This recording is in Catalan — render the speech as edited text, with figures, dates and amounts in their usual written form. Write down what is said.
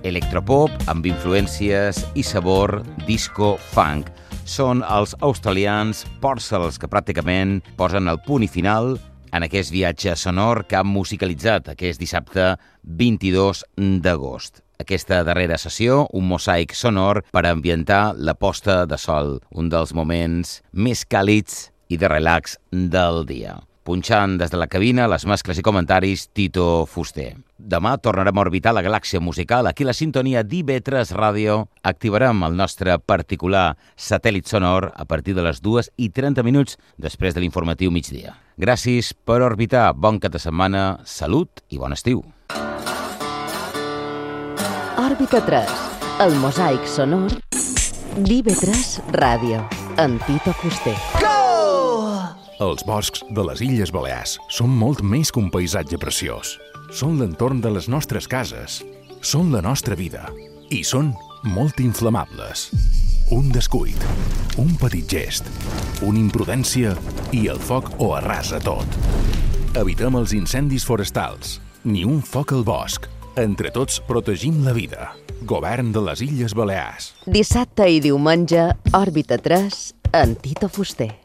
electropop amb influències i sabor disco-funk. Són els australians Porcels que pràcticament posen el punt i final en aquest viatge sonor que han musicalitzat aquest dissabte 22 d'agost. Aquesta darrera sessió, un mosaic sonor per ambientar la posta de sol, un dels moments més càlids i de relax del dia. Punxant des de la cabina les mescles i comentaris Tito Fuster. Demà tornarem a orbitar la galàxia musical. Aquí la sintonia d'IV3 Ràdio activarem el nostre particular satèl·lit sonor a partir de les 2:30 després de l'informatiu migdia. Gràcies per orbitar. Bon cap de setmana, salut i bon estiu. Òrbita 3, el mosaic sonor d'IV3 Ràdio, amb Tito Fuster. Els boscs de les Illes Balears són molt més que un paisatge preciós. Són l'entorn de les nostres cases, són la nostra vida i són molt inflamables. Un descuit, un petit gest, una imprudència i el foc ho arrasa tot. Evitem els incendis forestals, ni un foc al bosc. Entre tots protegim la vida. Govern de les Illes Balears. Dissabte i diumenge, Òrbita 3, amb Tito Fuster.